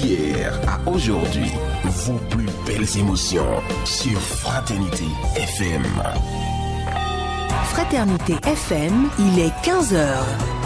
d'hier à aujourd'hui, vos plus belles émotions sur Fraternité FM. Fraternité FM, il est 15h.